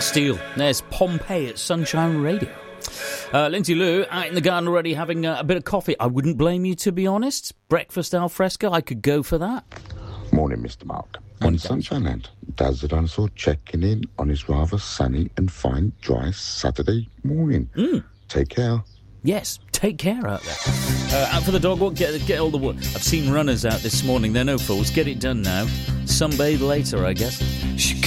Bastille. There's Pompeii at Sunshine Radio. Lindsay Lou out in the garden already having a bit of coffee. I wouldn't blame you, to be honest. Breakfast al fresco, I could go for that. Morning, Mr. Mark. On Sunshine Land, Daz the Dinosaur checking in on his rather sunny and fine, dry Saturday morning. Take care. Yes, take care out there. Out for the dog walk, get all the work. I've seen runners out this morning, they're no fools. Get it done now. Sunbathe later, I guess.